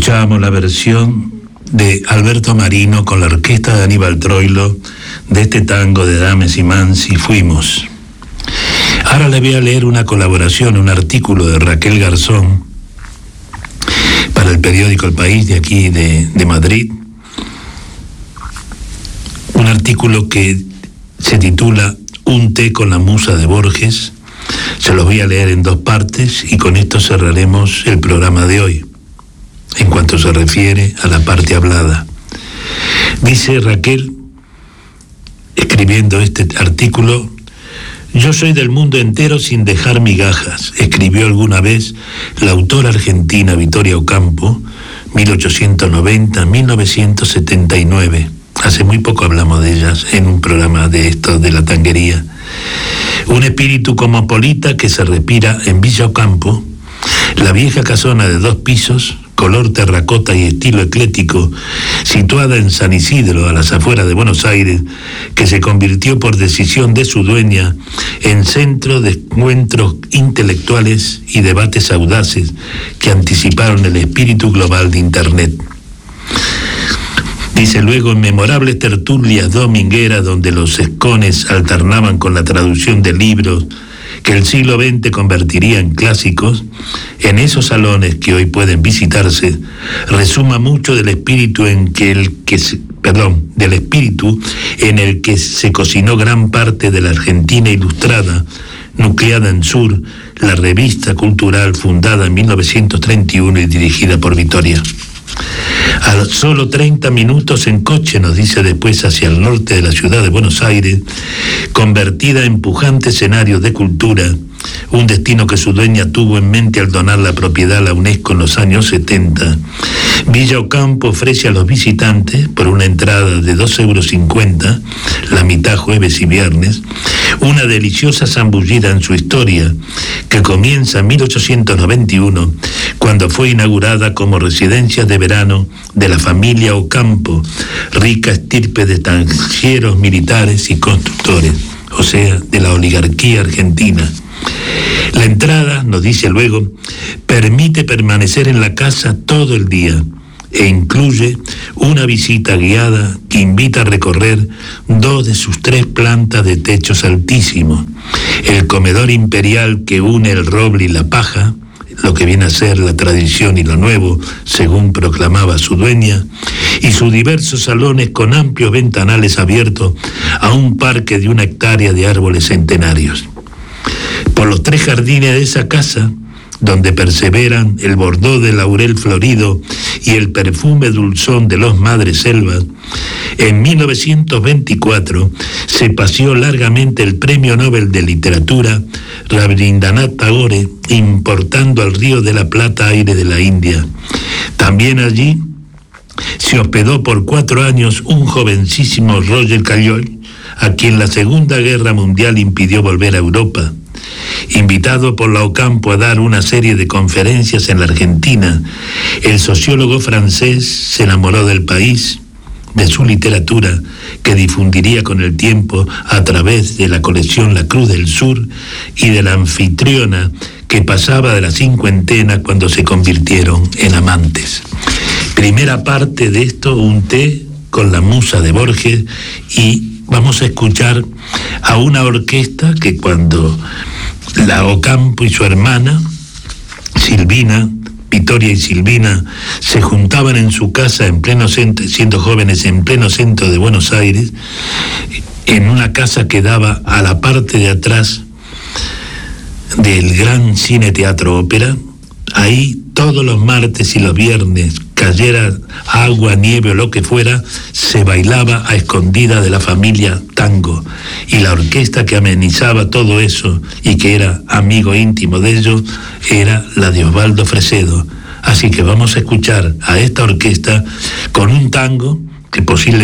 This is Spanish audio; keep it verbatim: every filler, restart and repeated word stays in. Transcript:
Escuchábamos la versión de Alberto Marino con la orquesta de Aníbal Troilo de este tango de Dames y Mansi, Fuimos. Ahora le voy a leer una colaboración, un artículo de Raquel Garzón para el periódico El País de aquí de, de Madrid. Un artículo que se titula Un té con la musa de Borges. Se los voy a leer en dos partes y con esto cerraremos el programa de hoy, en cuanto se refiere a la parte hablada. Dice Raquel, escribiendo este artículo: yo soy del mundo entero sin dejar migajas, escribió alguna vez la autora argentina Vittoria Ocampo, mil ochocientos noventa a mil novecientos setenta y nueve. Hace muy poco hablamos de ellas en un programa de estos de la tanguería. Un espíritu cosmopolita que se respira en Villa Ocampo, la vieja casona de dos pisos, color terracota y estilo ecléctico, situada en San Isidro, a las afueras de Buenos Aires, que se convirtió por decisión de su dueña en centro de encuentros intelectuales y debates audaces que anticiparon el espíritu global de Internet. Dice luego, en memorables tertulias domingueras donde los escones alternaban con la traducción de libros que el siglo veinte convertiría en clásicos, en esos salones que hoy pueden visitarse, resuma mucho del espíritu en que el que se, perdón, del espíritu en el que se cocinó gran parte de la Argentina ilustrada, nucleada en Sur, la revista cultural fundada en mil novecientos treinta y uno y dirigida por Vittoria. A solo treinta minutos en coche, nos dice después, hacia el norte de la ciudad de Buenos Aires, convertida en pujante escenario de cultura, un destino que su dueña tuvo en mente al donar la propiedad a la UNESCO en los años setenta. Villa Ocampo ofrece a los visitantes, por una entrada de dos euros cincuenta, la mitad jueves y viernes, una deliciosa zambullida en su historia, que comienza en mil ochocientos noventa y uno, cuando fue inaugurada como residencia de verano de la familia Ocampo, rica estirpe de tangeros militares y constructores, o sea, de la oligarquía argentina. La entrada, nos dice luego, permite permanecer en la casa todo el día e incluye una visita guiada que invita a recorrer dos de sus tres plantas de techos altísimos, el comedor imperial que une el roble y la paja, lo que viene a ser la tradición y lo nuevo, según proclamaba su dueña, y sus diversos salones con amplios ventanales abiertos a un parque de una hectárea de árboles centenarios. Por los tres jardines de esa casa, donde perseveran el bordó de laurel florido y el perfume dulzón de los madreselvas, en mil novecientos veinticuatro se paseó largamente el Premio Nobel de Literatura Rabindranath Tagore, importando al Río de la Plata aire de la India. También allí se hospedó por cuatro años un jovencísimo Roger Caillois, a quien la Segunda Guerra Mundial impidió volver a Europa. Invitado por la Ocampo a dar una serie de conferencias en la Argentina, el sociólogo francés se enamoró del país, de su literatura, que difundiría con el tiempo a través de la colección La Cruz del Sur y de la anfitriona que pasaba de la cincuentena cuando se convirtieron en amantes. Primera parte de esto, un té con la musa de Borges, y vamos a escuchar a una orquesta que cuando la Ocampo y su hermana, Silvina, Vittoria y Silvina, se juntaban en su casa en pleno centro, siendo jóvenes, en pleno centro de Buenos Aires, en una casa que daba a la parte de atrás del gran cine teatro ópera. Ahí todos los martes y los viernes, cayera agua, nieve o lo que fuera, se bailaba a escondida de la familia tango, y la orquesta que amenizaba todo eso y que era amigo íntimo de ellos era la de Osvaldo Fresedo. Así que vamos a escuchar a esta orquesta con un tango que posiblemente